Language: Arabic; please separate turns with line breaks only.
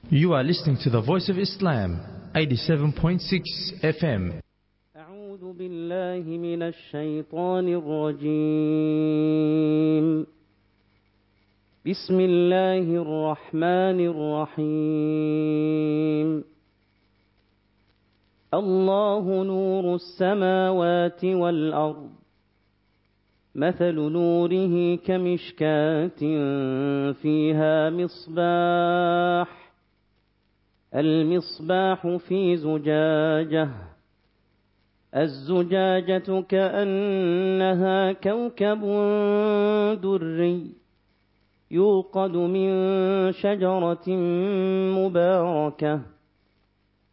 You are listening to the Voice of Islam, 87.6 FM.
أعوذ بالله من الشيطان الرجيم. بسم الله الرحمن الرحيم. الله نور السماوات والأرض، مثل نوره كمشكاة فيها مصباح، المصباح في زجاجة، الزجاجة كأنها كوكب دري يوقد من شجرة مباركة